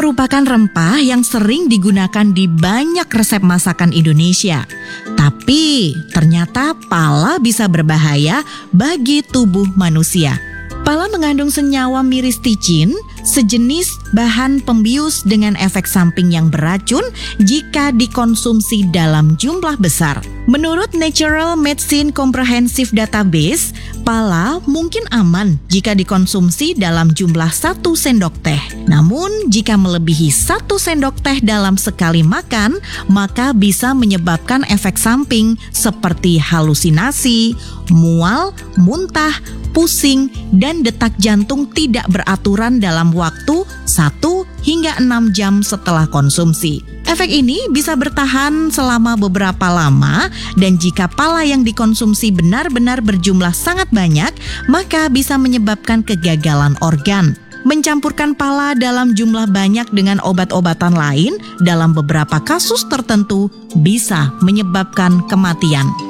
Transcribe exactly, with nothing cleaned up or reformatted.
merupakan rempah yang sering digunakan di banyak resep masakan Indonesia. Tapi ternyata pala bisa berbahaya bagi tubuh manusia. Pala mengandung senyawa miristicin, sejenis bahan pembius dengan efek samping yang beracun jika dikonsumsi dalam jumlah besar. Menurut Natural Medicine Comprehensive Database, pala mungkin aman jika dikonsumsi dalam jumlah satu sendok teh. Namun, jika melebihi satu sendok teh dalam sekali makan, maka bisa menyebabkan efek samping seperti halusinasi, mual, muntah, pusing, dan detak jantung tidak beraturan dalam waktu satu hingga enam jam setelah konsumsi. Efek ini bisa bertahan selama beberapa lama, dan jika pala yang dikonsumsi benar-benar berjumlah sangat banyak, maka bisa menyebabkan kegagalan organ. Mencampurkan pala dalam jumlah banyak dengan obat-obatan lain dalam beberapa kasus tertentu bisa menyebabkan kematian.